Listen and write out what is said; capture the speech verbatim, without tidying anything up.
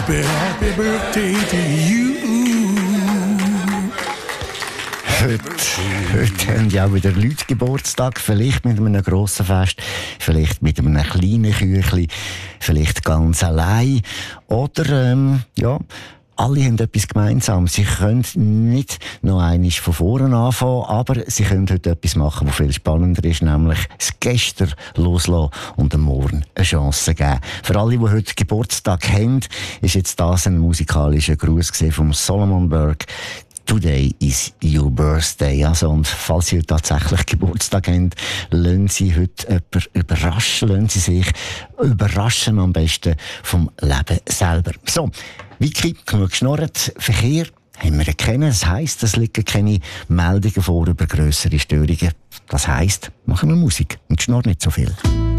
Happy, happy birthday to you. Heute, heute haben ja auch wieder Leute Geburtstag, vielleicht mit einem grossen Fest, vielleicht mit einem kleinen Küchli, vielleicht ganz allein. Oder, ähm, ja, alle haben etwas gemeinsam. Sie können nicht noch einmal von vorne anfangen, aber sie können heute etwas machen, was viel spannender ist, nämlich das Gestern loslassen und dem Morgen eine Chance geben. Für alle, die heute Geburtstag haben, ist jetzt das ein musikalischer Gruß vom Solomon Burke. Today is your birthday. Also, und falls Sie tatsächlich Geburtstag haben, lassen Sie heute jemanden überraschen, lassen Sie sich überraschen, am besten vom Leben selber. So, Vicky, genug geschnorrt. Verkehr haben wir erkennen. Das heisst, es liegen keine Meldungen vor über grössere Störungen. Das heisst, machen wir Musik und schnurrt nicht so viel.